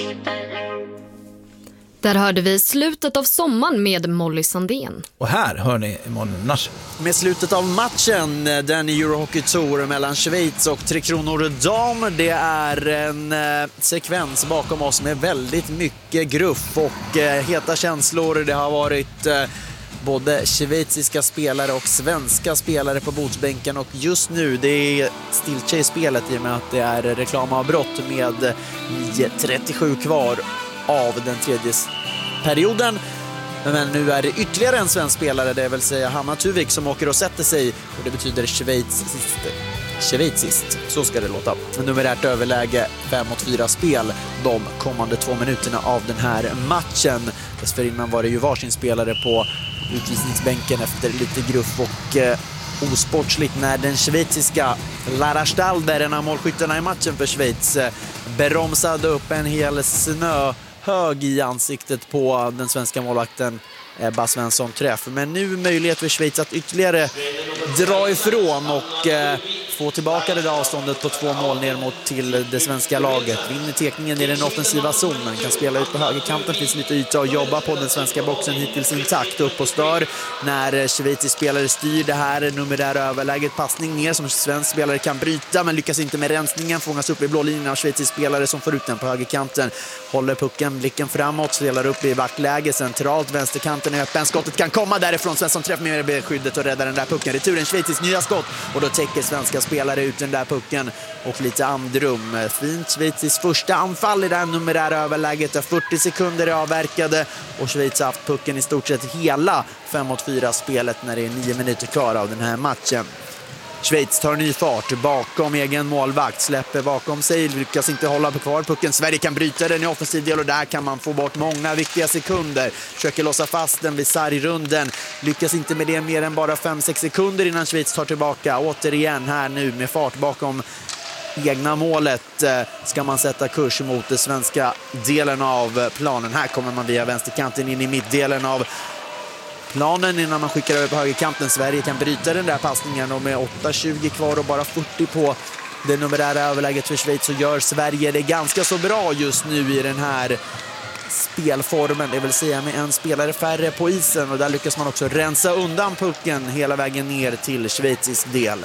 Där hörde vi slutet av sommaren med Molly Sandén. Och här hör ni Emanuel Nasr. Med slutet av matchen, den Eurohockey Tour mellan Schweiz och Tre Kronor Dam. Det är en sekvens bakom oss med väldigt mycket gruff och heta känslor. Det har varit både schweiziska spelare och svenska spelare på bordsbänken. Och just nu, det är stiltje i spelet i och med att det är reklamavbrott med 9:37 kvar av den tredje perioden. Men nu är det ytterligare en svensk spelare, det vill säga Hanna Tuvik, som åker och sätter sig. Och det betyder schweiziskt. Så ska det låta. Numerärt överläge 5-4 spel de kommande 2 minuterna av den här matchen. Dessförinnan var det ju varsin spelare på utvisningsbänken efter lite gruff och osportsligt när den schweiziska Lara Stalder, en av målskyttarna i matchen för Schweiz, bromsade upp en hel snöhög i ansiktet på den svenska målvakten Ebba Svensson träff. Men nu möjlighet för Schweiz att ytterligare dra ifrån och få tillbaka det där avståndet på 2 mål ner mot till det svenska laget. Vinner tekningen i den offensiva zonen, kan spela ut på högerkanten, finns lite yta att jobba på. Den svenska boxen hittills intakt, upp och stör när Schweiz spelare styr det här numerära överläget. Passning ner som svensk spelare kan bryta men lyckas inte med rensningen, fångas upp i blå linjen av Schweiz spelare som får ut den på högerkanten. Håller pucken, blicken framåt, spelar upp i backläge centralt, vänsterkanten är öppen, skottet kan komma därifrån. Svensson träffar med beskyddet och räddar den där pucken. Returen Schweiz nya skott och då täcker svenska spelare ut den där pucken och lite andrum. Fint Schweiz första anfall i det här numerära överläget där 40 sekunder är avverkade och Schweiz har haft pucken i stort sett hela 5-4 spelet när det är 9 minuter kvar av den här matchen. Schweiz tar ny fart bakom egen målvakt, släpper bakom sig, lyckas inte hålla på kvar pucken. Sverige kan bryta den i offensiv del och där kan man få bort många viktiga sekunder. Försöker låsa fast den vid sargrunden, lyckas inte med det mer än bara 5-6 sekunder innan Schweiz tar tillbaka. Återigen här nu med fart bakom egna målet ska man sätta kurs mot den svenska delen av planen. Här kommer man via vänsterkanten in i mittdelen av planen innan man skickar över på högerkanten. Sverige kan bryta den där passningen och med 8:20 kvar och bara 40 på det numerära överläget för Schweiz så gör Sverige det ganska så bra just nu i den här spelformen. Det vill säga med en spelare färre på isen och där lyckas man också rensa undan pucken hela vägen ner till Schweiz del.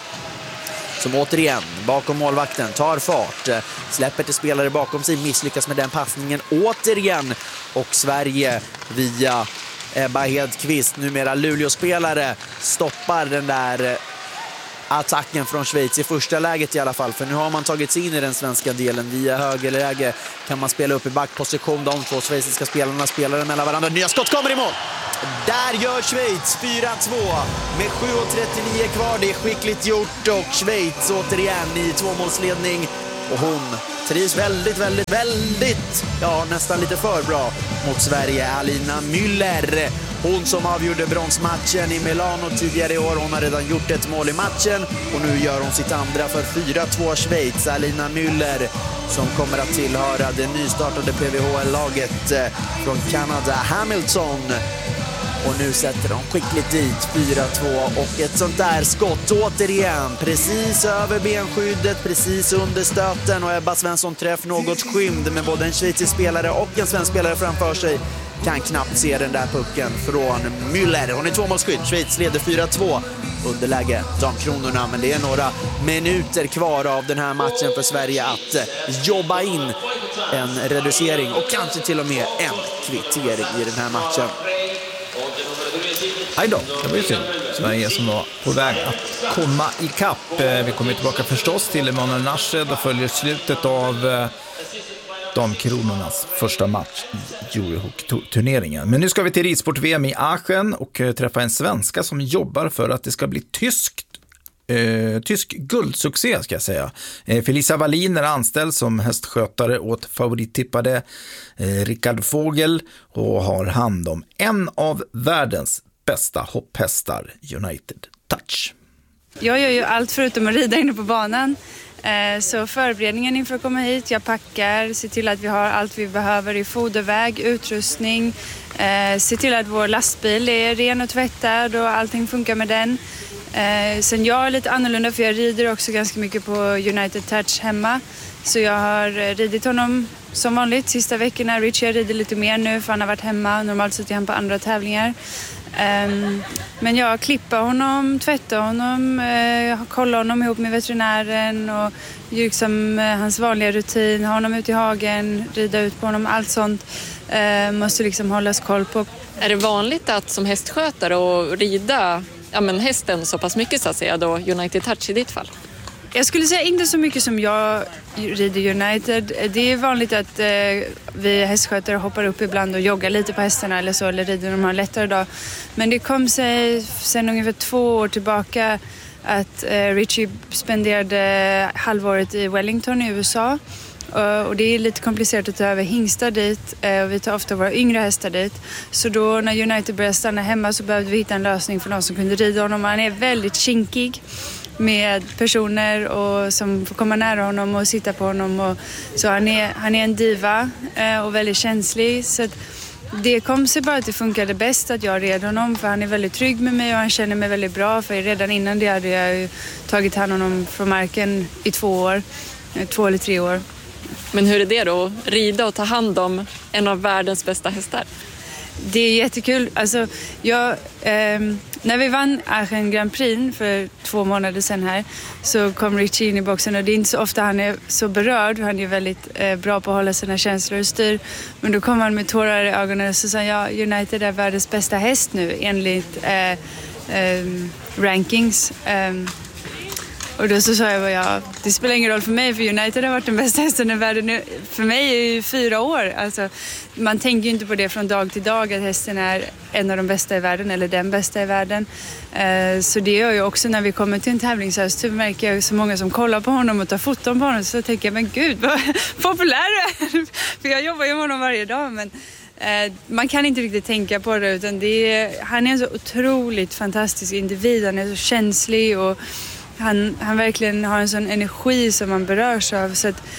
Som återigen bakom målvakten tar fart, släpper till spelare bakom sig, misslyckas med den passningen återigen och Sverige via Ebba Hedqvist, numera Luleå-spelare, stoppar den där attacken från Schweiz i första läget i alla fall, för nu har man tagit sig in i den svenska delen. Via högerläge kan man spela upp i backposition, de två schweiziska spelarna spelar mellan varandra. Nya skott kommer i mål! Där gör Schweiz 4-2 med 7:39 kvar. Det är skickligt gjort och Schweiz återigen i 2-målsledning och hon trivs väldigt, ja nästan lite för bra mot Sverige. Alina Müller, hon som avgjorde bronsmatchen i Milano tidigare i år, hon har redan gjort ett mål i matchen och nu gör hon sitt andra för 4-2 Schweiz. Alina Müller som kommer att tillhöra det nystartade PVHL-laget från Kanada, Hamilton. Och nu sätter de skickligt dit 4-2 och ett sånt där skott återigen precis över benskyddet, precis under stöten och Ebba Svensson träff något skymd med både en schweizisk spelare och en svensk spelare framför sig. Kan knappt se den där pucken från Müller. Hon är 2-målsskydd. Schweiz leder 4-2. Underläge Damkronorna, men det är några minuter kvar av den här matchen för Sverige att jobba in en reducering och kanske till och med en kvittering i den här matchen. Hej då, det var ju synd. Sverige som var på väg att komma i kapp. Vi kommer tillbaka förstås till Emanuel Nasr. Då följer slutet av Damkronornas första match i Eurohockey-turneringen. Men nu ska vi till ridsport-VM i Aachen och träffa en svenska som jobbar för att det ska bli tysk guldsuccé ska jag säga. Felisa Wallin är anställd som hästskötare åt favorittippade Rickard Vogel och har hand om en av världens bästa hopphästar, United Touch. Jag gör ju allt förutom att rida inne på banan. Så förberedningen inför att komma hit, jag packar, ser till att vi har allt vi behöver i foderväg, utrustning, ser till att vår lastbil är ren och tvättad och allting funkar med den. Sen jag är lite annorlunda för jag rider också ganska mycket på United Touch hemma. Så jag har ridit honom som vanligt. Sista veckorna Richie rider lite mer nu för han har varit hemma. Normalt sitter han på andra tävlingar. Men jag klipper honom, tvättar honom, kollar honom ihop med veterinären och liksom hans vanliga rutin, ha honom ut i hagen, rida ut på honom, allt sånt måste liksom hållas koll på. Är det vanligt att som hästskötare och rida hästen så pass mycket så att säga då United Touch i ditt fall? Jag skulle säga inte så mycket som jag rider United. Det är vanligt att vi hästskötare hoppar upp ibland och joggar lite på hästarna eller så, eller rider de har en lättare dag. Men det kom sig sedan ungefär 2 år tillbaka att Richie spenderade halvåret i Wellington i USA. Och det är lite komplicerat att ta över hingstar dit och vi tar ofta våra yngre hästar dit. Så då när United började stanna hemma så behövde vi hitta en lösning för någon som kunde rida honom. Han är väldigt kinkig med personer och som får komma nära honom och sitta på honom. Och, så han är en diva och väldigt känslig. Så att det kom sig bara att det funkade bäst att jag red honom för han är väldigt trygg med mig och han känner mig väldigt bra. För redan innan det hade jag ju tagit hand om honom från marken i 2 eller 3 år. Men hur är det då? Rida och ta hand om en av världens bästa hästar? Det är jättekul. Alltså, när vi vann Aachen Grand Prix för 2 månader sedan här så kom Richie in i boxen och det är inte så ofta han är så berörd. Han är väldigt bra på att hålla sina känslor och styr. Men då kom han med tårar i ögonen och så sa jag United är världens bästa häst nu enligt rankings. Och då så sa jag det spelar ingen roll för mig för United har varit den bästa hästen i världen nu. För mig är det ju 4 år. Alltså, man tänker ju inte på det från dag till dag att hästen är en av de bästa i världen eller den bästa i världen. Så det gör ju också när vi kommer till en tävlingshöst så märker jag så många som kollar på honom och tar foton på honom så tänker jag men gud vad populär du är. För jag jobbar ju med honom varje dag men man kan inte riktigt tänka på det utan han är en så otroligt fantastisk individ. Han är så känslig och han verkligen har en sån energi som man berörs av så att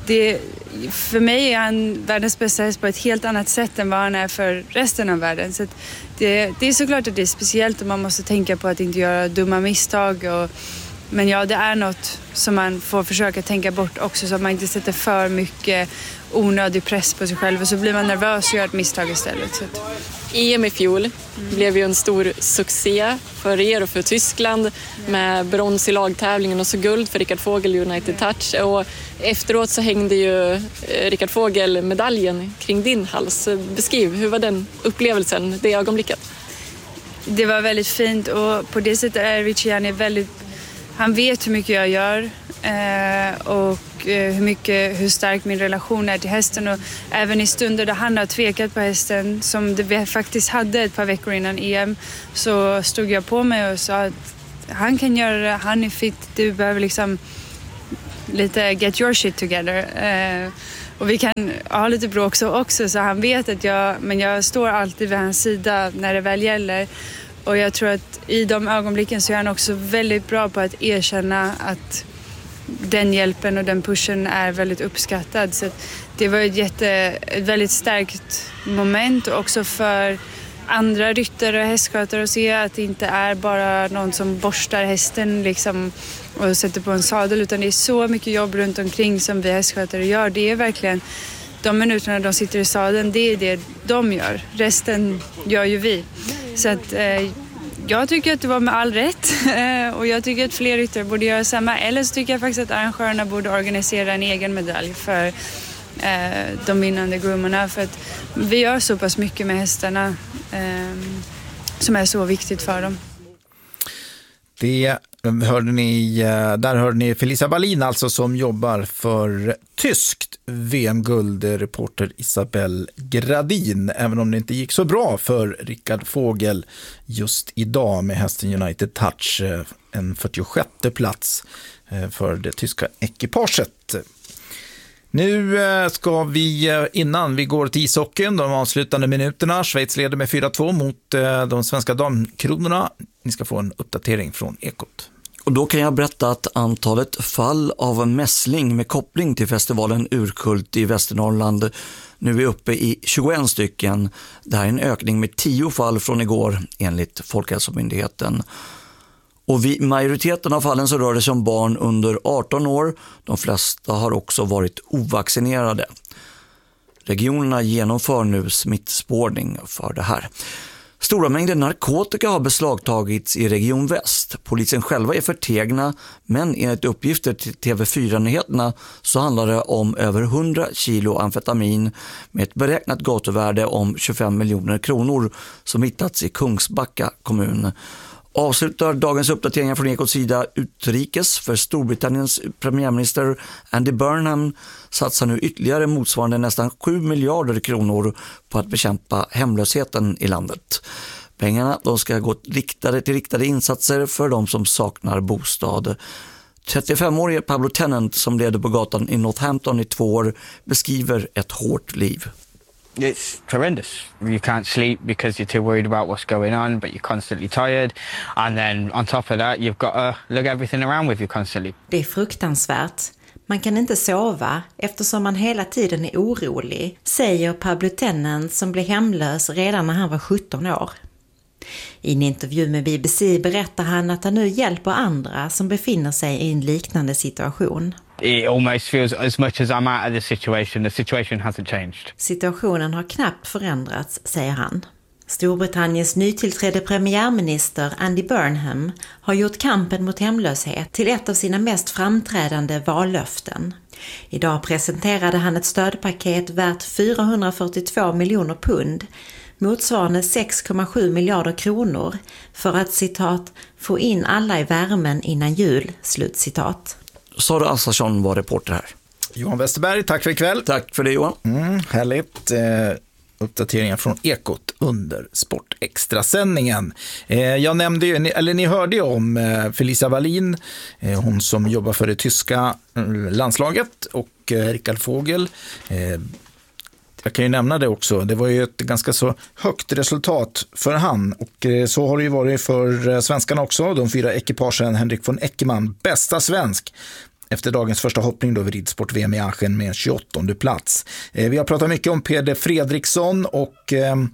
för mig är han världens bästa häst på ett helt annat sätt än vad han är för resten av världen. Så att det är såklart att det är speciellt och man måste tänka på att inte göra dumma misstag. Men ja, det är något som man får försöka tänka bort också så att man inte sätter för mycket onödig press på sig själv och så blir man nervös och gör ett misstag istället. Så att... EM i fjol blev ju en stor succé för er och för Tyskland med brons i lagtävlingen och så guld för Rickard Vogel United Touch och efteråt så hängde ju Rickard Vogel medaljen kring din hals. Beskriv, hur var den upplevelsen, det ögonblicket? Det var väldigt fint och på det sättet är Richie han vet hur mycket jag gör och hur stark min relation är till hästen och även i stunder där han har tvekat på hästen som vi faktiskt hade ett par veckor innan EM så stod jag på mig och sa att han kan göra det, han är fit, du behöver liksom lite get your shit together och vi kan ha lite bråk också så han vet att jag står alltid vid hans sida när det väl gäller. Och jag tror att i de ögonblicken så är han också väldigt bra på att erkänna att den hjälpen och den pushen är väldigt uppskattad. Så det var ett väldigt starkt moment också för andra ryttare och hästskötare att se att det inte är bara någon som borstar hästen liksom och sätter på en sadel utan det är så mycket jobb runt omkring som vi hästskötare gör. Det är verkligen de minuterna de sitter i sadeln, det är det de gör. Resten gör ju vi. Så att jag tycker att det var med all rätt och jag tycker att fler ryttare borde göra samma. Eller så tycker jag faktiskt att arrangörerna borde organisera en egen medalj för de vinnande groomorna. För att vi gör så pass mycket med hästarna som är så viktigt för dem. Där hörde ni Felicia Wallin alltså som jobbar för tyskt VM-guld, reporter Isabelle Gradin. Även om det inte gick så bra för Rickard Vogel just idag med hästen United Touch, en 46:e plats för det tyska ekipaget. Nu ska vi, innan vi går till ishockeyn, de avslutande minuterna, Schweiz leder med 4-2 mot de svenska damkronorna. Ni ska få en uppdatering från Ekot. Och då kan jag berätta att antalet fall av mässling med koppling till festivalen Urkult i Västernorrland nu är uppe i 21 stycken. Det här är en ökning med 10 fall från igår enligt Folkhälsomyndigheten. Och vid majoriteten av fallen så rör det sig om barn under 18 år. De flesta har också varit ovaccinerade. Regionerna genomför nu smittspårning för det här. Stora mängder narkotika har beslagtagits i Region Väst. Polisen själva är förtegna, men enligt uppgifter till TV4-nyheterna så handlar det om över 100 kilo amfetamin med ett beräknat gatuvärde om 25 miljoner kronor som hittats i Kungsbacka kommun. Avslutar dagens uppdateringar från Ekots sida utrikes för Storbritanniens premiärminister Andy Burnham satsar nu ytterligare motsvarande nästan 7 miljarder kronor på att bekämpa hemlösheten i landet. Pengarna de ska gå riktade insatser för de som saknar bostad. 35-årige Pablo Tennant som leder på gatan i Northampton i 2 år beskriver ett hårt liv. It's horrendous. You can't sleep because you're too worried about what's going on, but you're constantly tired. And then on top of that, you've got to look everything around with you constantly. Det är fruktansvärt. Man kan inte sova eftersom man hela tiden är orolig, säger Pablo Tennant som blev hemlös redan när han var 17 år. I en intervju med BBC berättar han att han nu hjälper andra som befinner sig i en liknande situation. It almost feels as much as I'm out of the situation hasn't changed. Situationen har knappt förändrats, säger han. Storbritanniens nytillträdde premiärminister Andy Burnham har gjort kampen mot hemlöshet till ett av sina mest framträdande vallöften. Idag presenterade han ett stödpaket värt 442 miljoner pund, motsvarande 6,7 miljarder kronor, för att, citat, få in alla i värmen innan jul, slutcitat. Sara Assarsson var reporter här. Johan Westerberg, tack för ikväll. Tack för det, Johan. Härligt. Uppdateringar från Ekot under Sportextra-sändningen. Jag nämnde ju, eller ni hörde ju om Felicia Wallin, hon som jobbar för det tyska landslaget, och Rickard Fogel. Jag kan ju nämna det också. Det var ju ett ganska så högt resultat för han. Och så har det ju varit för svenskarna också. De 4 ekipagen Henrik von Eckermann, bästa svensk efter dagens första hoppning då vid ridsport-VM i Aachen med 28:e plats. Vi har pratat mycket om Peder Fredriksson och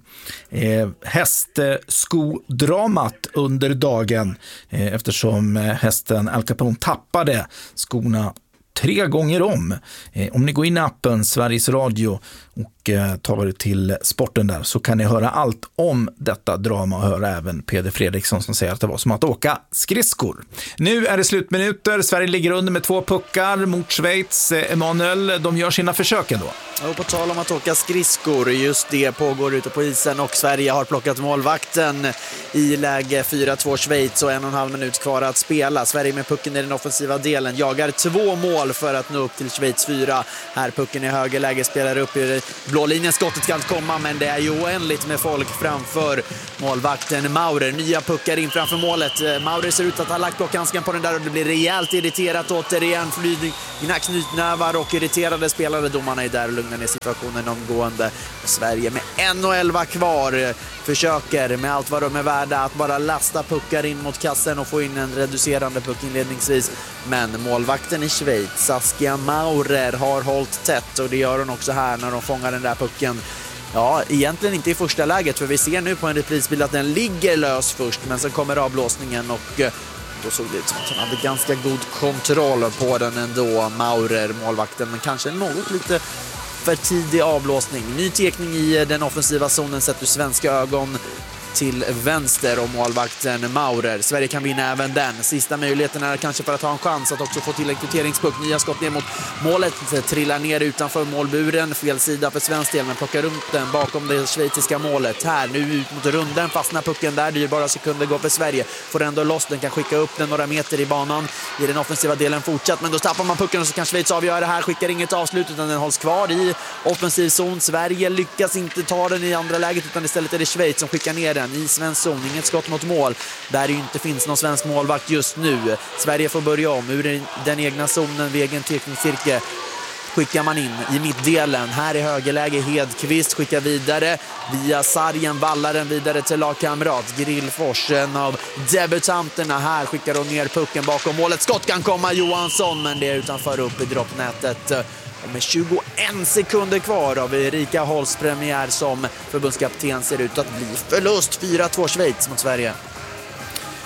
hästskodramat under dagen eftersom hästen Al Capone tappade skorna 3 gånger om. Om ni går in i appen Sveriges Radio och tar er till sporten där så kan ni höra allt om detta drama och höra även Peder Fredriksson som säger att det var som att åka skridskor. Nu är det slutminuter. Sverige ligger under med 2 puckar mot Schweiz. Emanuel, de gör sina försök ändå. Och på tal om att åka skridskor, just det pågår ute på isen och Sverige har plockat målvakten i läge 4-2 Schweiz och 1,5 minut kvar att spela. Sverige med pucken i den offensiva delen jagar 2 mål för att nå upp till Schweiz 4. Här pucken i högerläge spelar upp i blå linjen. Skottet kan komma, men det är ju oändligt med folk framför målvakten Maurer. Nya puckar in framför målet. Maurer ser ut att ha lagt blockhandsken på den där och det blir rejält irriterat återigen. Flygna knytnävar och irriterade spelare. Domarna är där och lugnar ner situationen omgående. Sverige med 1:11 kvar försöker med allt vad de är värda att bara lasta puckar in mot kassen och få in en reducerande puck inledningsvis. Men målvakten i Schweiz, Saskia Maurer, har hållit tätt och det gör hon också här när de fångar den där pucken. Ja, egentligen inte i första läget, för vi ser nu på en reprisbild att den ligger lös först, men sen kommer avblåsningen och då såg det ut som att hon hade ganska god kontroll på den ändå, Maurer, målvakten, men kanske något lite för tidig avblåsning. Ny tekning i den offensiva zonen sett ur svenska ögon till vänster om målvakten Maurer. Sverige kan vinna även den. Sista möjligheten är kanske för att ha en chans att också få till en kvitteringspuck. Nya skott ner mot målet, trillar ner utanför målburen. Fel sida för svensk del, men plockar runt den bakom det schweiziska målet. Här nu ut mot runden, fastnar pucken där. Det är bara sekunder går för Sverige. Får ändå loss den, kan skicka upp den några meter i banan. I den offensiva delen fortsatt, men då tappar man pucken och så kan Schweiz avgöra det här. Skickar inget avslut utan den hålls kvar i offensiv zon. Sverige lyckas inte ta den i andra läget utan istället är det Schweiz som skickar ner den i svensk zon. Inget skott mot mål där det inte finns någon svensk målvakt just nu. Sverige får börja om ur den egna zonen vid egen teknikcirkel. Skickar man in i mittdelen. Här i högerläge Hedqvist skickar vidare via sargen, vallaren vidare till lagkamrat Grillfors, en av debutanterna. Här skickar hon ner pucken bakom målet. Skott kan komma Johansson, men det är utanför upp i droppnätet. Och med 21 sekunder kvar av Erika Holsts premiär som förbundskapten ser ut att bli förlust. 4-2 Schweiz mot Sverige.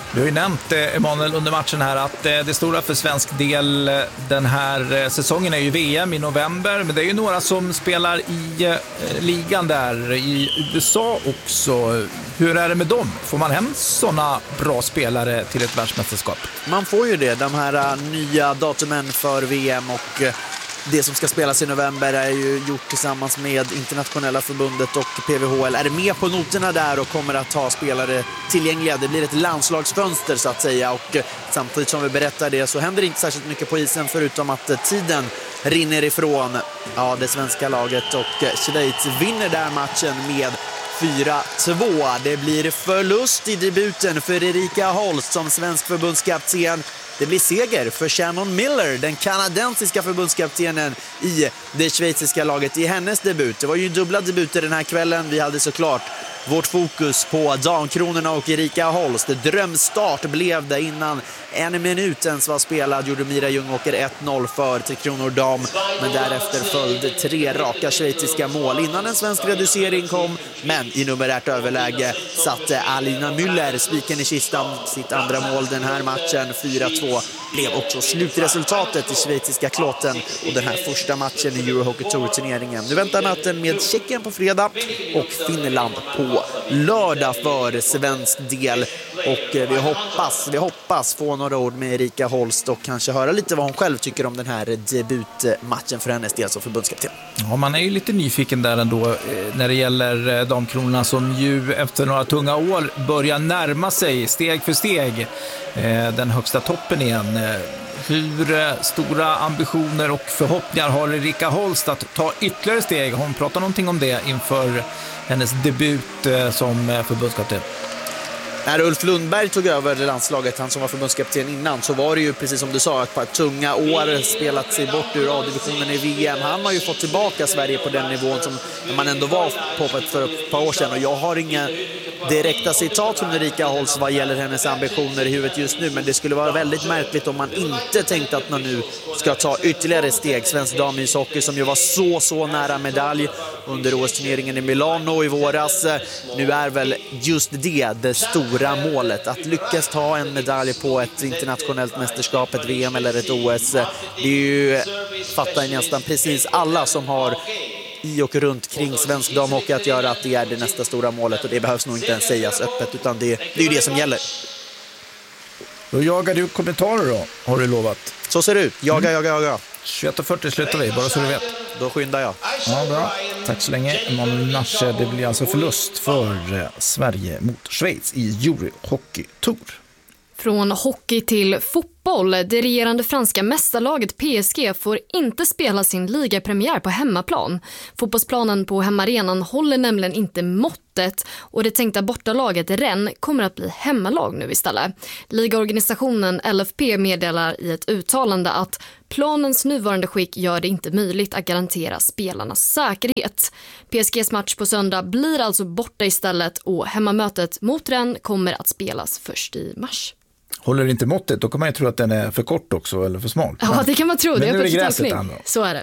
Du har ju nämnt, Emanuel, under matchen här att det stora för svensk del den här säsongen är ju VM i november, men det är ju några som spelar i ligan där i USA också. Hur är det med dem? Får man hem sådana bra spelare till ett världsmästerskap? Man får ju det, de här nya datumen för VM, och det som ska spelas i november är ju gjort tillsammans med Internationella förbundet och PVHL. Är med på noterna där och kommer att ha spelare tillgängliga. Det blir ett landslagsfönster så att säga, och samtidigt som vi berättar det så händer det inte särskilt mycket på isen förutom att tiden rinner ifrån det svenska laget, och Schweiz vinner där matchen med 4-2. Det blir förlust i debuten för Erika Holst som svensk förbundskapten. Det blir seger för Shannon Miller, den kanadensiska förbundskaptenen i det schweiziska laget, i hennes debut. Det var ju dubbla debuter den här kvällen. Vi hade såklart vårt fokus på damkronorna och Erika Holst. Drömstart blev det. Innan en minut ens var spelad gjorde Mira Ljungåker 1-0 för Tre Kronor dam, men därefter följde 3 raka schweiziska mål innan en svensk reducering kom, men i numerärt överläge satte Alina Müller spiken i kistan. Sitt andra mål den här matchen, 4-2, blev också slutresultatet i schweiziska Kloten och den här första matchen i Eurohockey Tour-turneringen. Nu väntar möten med Tjeckien på fredag och Finland på lördag för svensk del, och vi hoppas få några ord med Erika Holst och kanske höra lite vad hon själv tycker om den här debutmatchen för hennes del som förbundskapten. Ja, man är ju lite nyfiken där ändå när det gäller damkronorna som ju efter några tunga år börjar närma sig steg för steg den högsta toppen igen. Hur stora ambitioner och förhoppningar har Erika Holst att ta ytterligare steg? Hon pratar någonting om det inför hennes debut som förbundskapten. När Ulf Lundberg tog över landslaget, han som var förbundskapten innan, så var det ju precis som du sa ett par tunga år, spelat sig bort ur A-divisionen i VM. Han har ju fått tillbaka Sverige på den nivån som man ändå var på för ett par år sedan, och jag har inga direkta citat från Erika Holst vad gäller hennes ambitioner i huvudet just nu, men det skulle vara väldigt märkligt om man inte tänkte att man nu ska ta ytterligare steg. Svensk damishockey som ju var så nära medalj under OS-turneringen i Milano i våras. Nu är väl just det stora målet, att lyckas ta en medalj på ett internationellt mästerskap, ett VM eller ett OS. Det är ju, fattar nästan precis alla som har i och runt kring svensk damhockey att göra, att det är det nästa stora målet, och det behövs nog inte ens sägas öppet, utan det är ju det som gäller. Då jagar du kommentarer då, har du lovat. Så ser det ut, jaga. 21:40 slutar vi, bara så du vet. Då skyndar jag. Ja, bra. Tack så länge. Emanuel Nasche, det blir alltså förlust för Sverige mot Schweiz i Eurohockey Tour. Från hockey till fotboll. Det regerande franska mästarlaget PSG får inte spela sin ligapremiär på hemmaplan. Fotbollsplanen på hemmaarenan håller nämligen inte måttet, och det tänkta bortalaget Rennes kommer att bli hemmalag nu istället. Ligaorganisationen LFP meddelar i ett uttalande att planens nuvarande skick gör det inte möjligt att garantera spelarnas säkerhet. PSGs match på söndag blir alltså borta istället, och hemmamötet mot Rennes kommer att spelas först i mars. Håller inte måttet, då kan man ju tro att den är för kort också, eller för smal. Ja, det kan man tro. Men det är nu är det gräset. Så är det.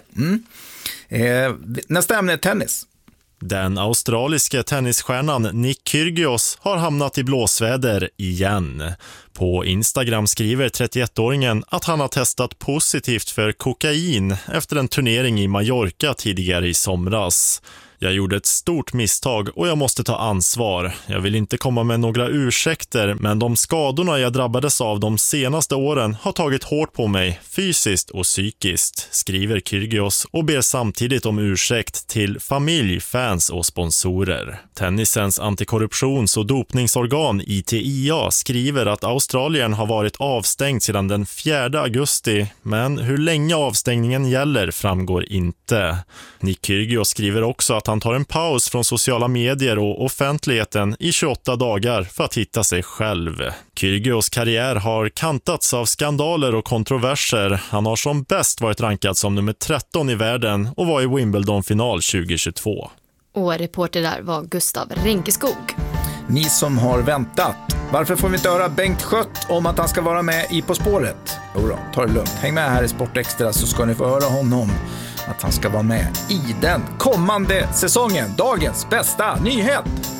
Nästa ämne är tennis. Den australiska tennisstjärnan Nick Kyrgios har hamnat i blåsväder igen. På Instagram skriver 31-åringen att han har testat positivt för kokain efter en turnering i Mallorca tidigare i somras. Jag gjorde ett stort misstag och jag måste ta ansvar. Jag vill inte komma med några ursäkter, men de skadorna jag drabbades av de senaste åren har tagit hårt på mig, fysiskt och psykiskt, skriver Kyrgios och ber samtidigt om ursäkt till familj, fans och sponsorer. Tennisens antikorruptions- och dopningsorgan ITIA skriver att Australien har varit avstängd sedan den 4 augusti, men hur länge avstängningen gäller framgår inte. Nick Kyrgios skriver också att han tar en paus från sociala medier och offentligheten i 28 dagar för att hitta sig själv. Kyrgios karriär har kantats av skandaler och kontroverser. Han har som bäst varit rankad som nummer 13 i världen och var i Wimbledon-final 2022. Och reporter där var Gustav Renkeskog. Ni som har väntat, varför får vi inte höra Bengt Schött om att han ska vara med i På spåret? Jodå, ta det lugnt. Häng med här i Sportextra så ska ni få höra honom att han ska vara med i den kommande säsongen. Dagens bästa nyhet!